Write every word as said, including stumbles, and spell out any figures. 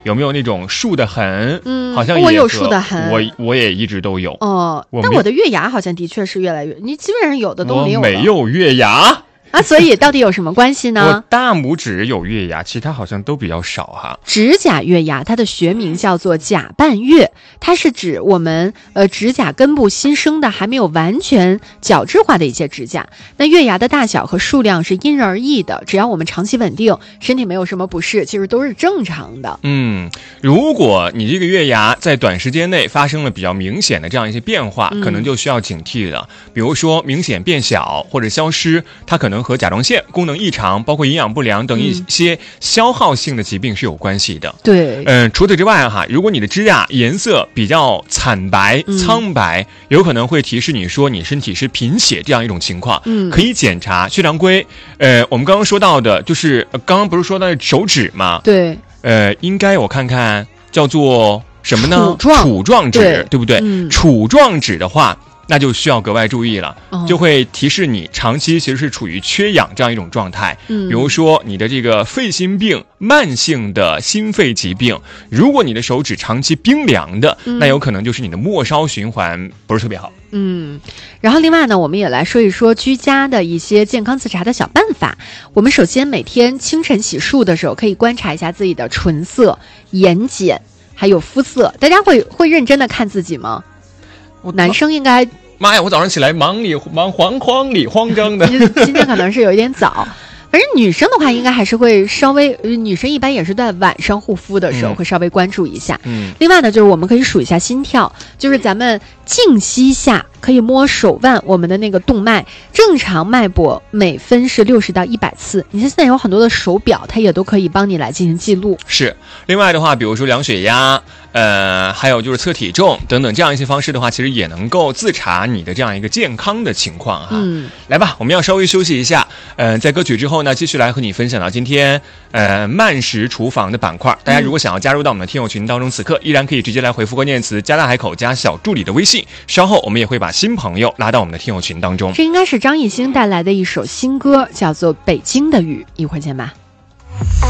有没有那种竖的痕？ 嗯， 好像也我有竖的痕， 我我也一直都有。 哦， 我但我的月牙好像的确是越来越，你基本上有的都没有了。 我没有月牙。 啊，所以到底有什么关系呢？ 我大拇指有月牙，其他好像都比较少哈。 指甲月牙，它的学名叫做甲半月，它是指我们呃指甲根部新生的还没有完全角质化的一些指甲。那月牙的大小和数量是因人而异的，只要我们长期稳定，身体没有什么不适，其实都是正常的。 嗯，如果你这个月牙在短时间内发生了比较明显的这样一些变化， 嗯、 可能就需要警惕了。比如说明显变小或者消失，它可能和甲状腺功能异常，包括营养不良等一些消耗性的疾病是有关系的。 对， 嗯、呃，除此之外哈，如果你的指甲颜色比较惨白、苍白，嗯、有可能会提示你说你身体是贫血这样一种情况。嗯，可以检查血常规。呃，我们刚刚说到的就是，呃、刚刚不是说到手指吗？ 对， 呃，应该我看看叫做什么呢？ 杵状杵状指， 对, 对不对？ 嗯、 杵状指的话，那就需要格外注意了， 哦、 就会提示你长期其实是处于缺氧这样一种状态。嗯，比如说你的这个肺心病、慢性的心肺疾病，如果你的手指长期冰凉的，嗯、那有可能就是你的末梢循环不是特别好。 嗯，然后另外呢，我们也来说一说居家的一些健康自查的小办法。我们首先每天清晨洗漱的时候，可以观察一下自己的唇色、眼睑，还有肤色。大家会会认真的看自己吗？男生应该， 妈呀！我早上起来忙里忙慌慌里慌张的， 今天可能是有一点早。反正女生的话，应该还是会稍微，女生一般也是在晚上护肤的时候会稍微关注一下。 嗯， 另外呢，就是我们可以数一下心跳，就是咱们静息下可以摸手腕我们的那个动脉，正常脉搏每分是六十到一百次。你现在有很多的手表，它也都可以帮你来进行记录。 是，另外的话，比如说量血压，呃，还有就是测体重等等这样一些方式的话，其实也能够自查你的这样一个健康的情况哈。 嗯， 来吧，我们要稍微休息一下。呃，在歌曲之后呢，继续来和你分享到今天呃慢食厨房的板块。大家如果想要加入到我们的听友群当中，此刻依然可以直接来回复关键词加大海口加小助理的微信。稍后我们也会把新朋友拉到我们的听友群当中。 这应该是张艺兴带来的一首新歌，叫做《北京的雨》，一会儿见吧。